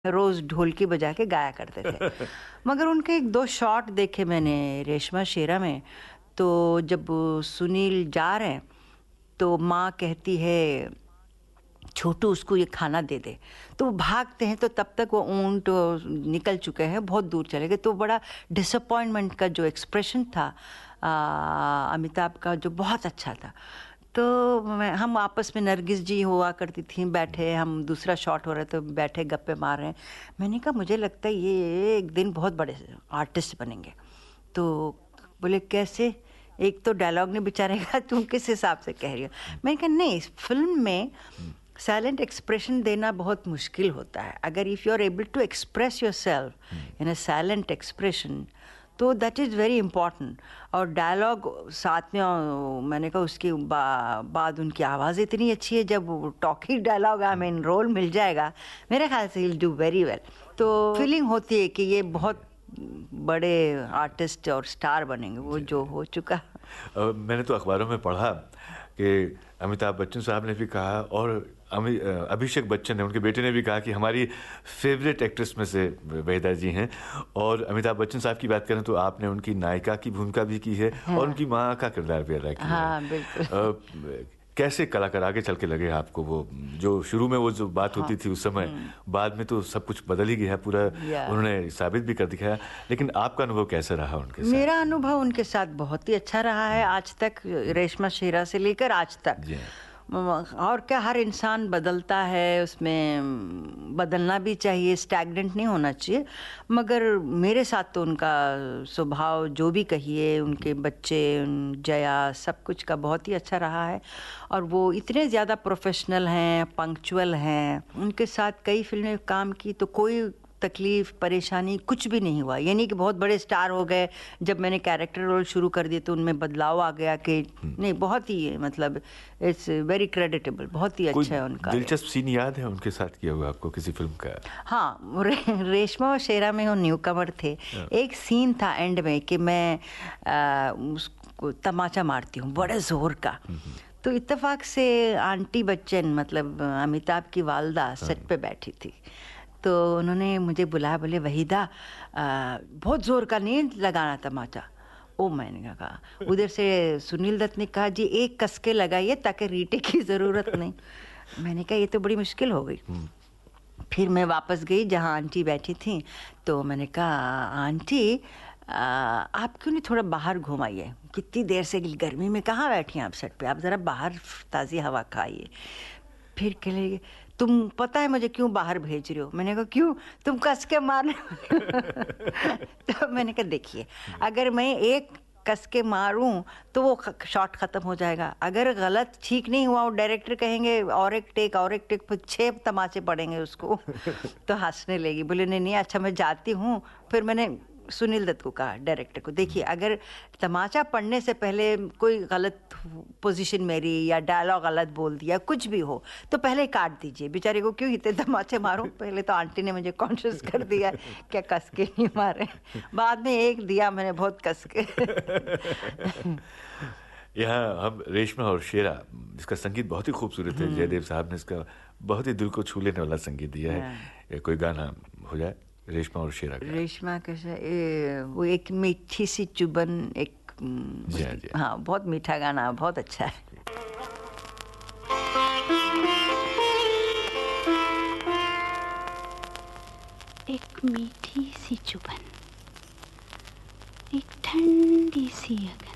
रोज़ ढोलकी बजा के गाया करते थे। मगर उनके 1-2 शॉट देखे मैंने रेशमा शेरा में, तो जब सुनील जा रहे हैं, तो माँ कहती है, छोटू उसको ये खाना दे दे, तो वो भागते हैं, तो तब तक वो ऊँट निकल चुके हैं, बहुत दूर चले गए। तो बड़ा डिसअपॉइंटमेंट का जो एक्सप्रेशन था अमिताभ का, जो बहुत अच्छा था। तो हम आपस में, नरगिस जी हुआ करती थी, बैठे, हम दूसरा शॉट हो रहा था, बैठे गप्पे मार रहे हैं। मैंने कहा मुझे लगता है ये एक दिन बहुत बड़े आर्टिस्ट बनेंगे। तो बोले कैसे? एक तो डायलॉग नहीं बेचारे का, तुम किस हिसाब से कह रही हो? मैंने कहा नहीं, इस फिल्म में साइलेंट एक्सप्रेशन देना बहुत मुश्किल होता है। अगर if you are able to express your self in a silent expression, तो दैट इज़ वेरी इम्पॉर्टेंट। और डायलॉग साथ में, मैंने कहा उसके बाद उनकी आवाज़ इतनी अच्छी है, जब टॉकिंग डायलॉग मीन रोल मिल जाएगा, मेरे ख्याल से विल डू वेरी वेल। तो फीलिंग होती है कि ये बहुत बड़े आर्टिस्ट और स्टार बनेंगे, वो जो हो चुका। मैंने तो अखबारों में पढ़ा कि अमिताभ बच्चन साहब ने भी कहा, और अभिषेक बच्चन ने, उनके बेटे ने भी कहा कि हमारी फेवरेट एक्ट्रेस में से वहीदा जी हैं। और अमिताभ बच्चन साहब की बात करें तो आपने उनकी नायिका की भूमिका भी की है, हाँ। और उनकी माँ का किरदार भी अदा किया है। हाँ, बिल्कुल। कैसे कलाकार आगे चल के लगे आपको? वो जो शुरू में वो जो बात होती थी उस समय, बाद में तो सब कुछ बदल ही गया पूरा, उन्होंने साबित भी कर दिखाया। लेकिन आपका अनुभव कैसा रहा उनके साथ? मेरा अनुभव उनके साथ बहुत ही अच्छा रहा है आज तक, रेशमा शेरा से लेकर आज तक। और क्या, हर इंसान बदलता है, उसमें बदलना भी चाहिए, स्टैग्नेंट नहीं होना चाहिए। मगर मेरे साथ तो उनका स्वभाव, जो भी कहिए, उनके बच्चे, जया, सब कुछ का बहुत ही अच्छा रहा है। और वो इतने ज़्यादा प्रोफेशनल हैं, पंक्चुअल हैं। उनके साथ कई फिल्में काम की, तो कोई तकलीफ, परेशानी कुछ भी नहीं हुआ। यानी कि बहुत बड़े स्टार हो गए, जब मैंने कैरेक्टर रोल शुरू कर दिए तो उनमें बदलाव आ गया कि नहीं, बहुत ही मतलब इट्स वेरी क्रेडिटेबल, बहुत ही अच्छा है उनका। दिलचस्प सीन याद है उनके साथ किया हुआ आपको किसी फिल्म का? हाँ, रेशमा और शेरा में वो न्यू कमर थे। एक सीन था एंड में कि मैं उसको तमाचा मारती हूँ बड़े जोर का। तो इत्तेफाक से आंटी बच्चन, मतलब अमिताभ की वालदा, सेट पे बैठी थी। तो उन्होंने मुझे बुलाया, बोले वहीदा बहुत ज़ोर का नहीं लगाना तमाचा। ओ, मैंने कहा, उधर से सुनील दत्त ने कहा जी एक कस के लगाइए ताकि रीटे की ज़रूरत नहीं। मैंने कहा ये तो बड़ी मुश्किल हो गई। फिर मैं वापस गई जहाँ आंटी बैठी थी, तो मैंने कहा आंटी आप क्यों नहीं थोड़ा बाहर घुमाइए, कितनी देर से गर्मी में कहाँ बैठी हैं आप सेट पे, आप ज़रा बाहर ताज़ी हवा खाइए। फिर कहे तुम पता है मुझे क्यों बाहर भेज रहे हो? मैंने कहा क्यों, तुम कस के मारने। तो मैंने कहा देखिए, अगर मैं एक कस के मारूं तो वो शॉट खत्म हो जाएगा। अगर गलत ठीक नहीं हुआ, वो डायरेक्टर कहेंगे और एक टेक, फिर 6 तमाचे पड़ेंगे उसको। तो हंसने लगी, बोले नहीं नहीं अच्छा मैं जाती हूँ। फिर मैंने सुनील दत्त को कहा, डायरेक्टर को, देखिए अगर तमाचा पढ़ने से पहले कोई गलत पोजीशन मेरी या डायलॉग गलत बोल दिया, कुछ भी हो, तो पहले काट दीजिए, बेचारे को क्यों इतने तमाचे मारो। पहले तो आंटी ने मुझे कॉन्शियस कर दिया क्या कस के नहीं मारे। बाद में एक दिया मैंने बहुत कस के। यहाँ हम रेशमा और शेरा, जिसका संगीत बहुत ही खूबसूरत है, जयदेव साहब ने इसका बहुत ही दिल को छू लेने वाला संगीत दिया है। कोई गाना हो जाए रेशमा और शेरा का। रेशमा कैसा, वो एक मीठी सी चुबन, एक जी। हाँ, बहुत मीठा गाना, बहुत अच्छा है। एक मीठी सी चुबन, एक ठंडी सी अगन,